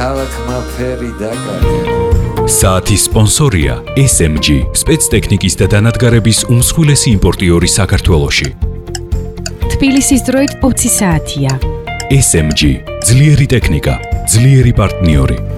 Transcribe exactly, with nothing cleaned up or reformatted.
ქალაქმა ფერი დაკარგა. საათის სპონსორია ეს ემ ჯი, სპეცტექნიკის და დანადგარების უმსხვილესი იმპორტიორი საქართველოში. თბილისის დროით ოცი საათია. ეს ემ ჯი, ძლიერი ტექნიკა, ძლიერი პარტნიორი.